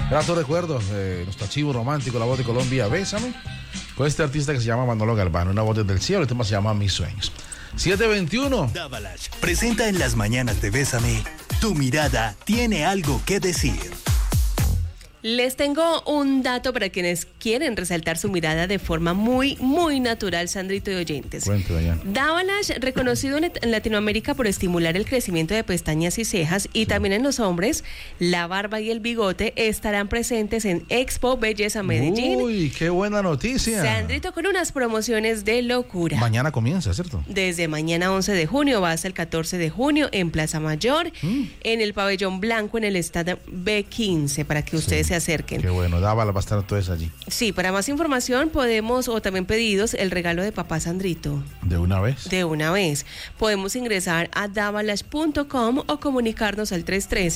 Gratos recuerdos de nuestro archivo romántico, La Voz de Colombia, Bésame, con este artista que se llama Manolo Galván, Una Voz desde el Cielo. El tema se llama Mis Sueños. 7:21. Davalas presenta en las mañanas de Bésame, tu mirada tiene algo que decir. Les tengo un dato para quienes quieren resaltar su mirada de forma muy, muy natural, Sandrito y oyentes. Cuéntame ya. Davalas, reconocido en Latinoamérica por estimular el crecimiento de pestañas y cejas, y también en los hombres, la barba y el bigote estarán presentes en Expo Belleza Medellín. Uy, qué buena noticia. Sandrito, con unas promociones de locura. Mañana comienza, ¿cierto? Desde mañana 11 de junio va hasta el 14 de junio en Plaza Mayor, en el Pabellón Blanco, en el estadio B15, para que ustedes se acerquen. Qué bueno, Davalas va a estar entonces allí. Sí, para más información podemos, o también pedidos, el regalo de papá Sandrito. ¿De una vez? De una vez. Podemos ingresar a davalas.com o comunicarnos al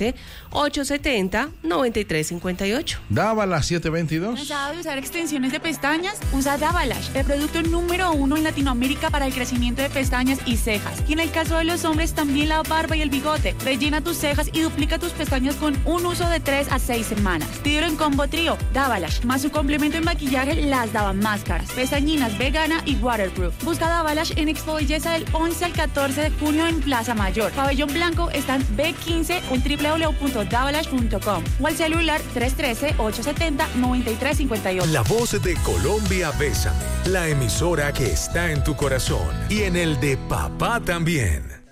313-870-9358. Davalas 722. ¿Cansado de usar extensiones de pestañas? Usa Davalash, el producto número 1 en Latinoamérica para el crecimiento de pestañas y cejas. Y en el caso de los hombres, también la barba y el bigote. Rellena tus cejas y duplica tus pestañas con un uso de 3 a 6 semanas. Pídelo en combo trío, Davalash, más su complemento en maquillaje, las Dava Máscaras, pestañinas vegana y waterproof. Busca Davalash en Expo Belleza del 11 al 14 de junio en Plaza Mayor. Pabellón Blanco está en B15 o en www.davalash.com o al celular 313-870-9358. La Voz de Colombia, Bésame, la emisora que está en tu corazón y en el de papá también.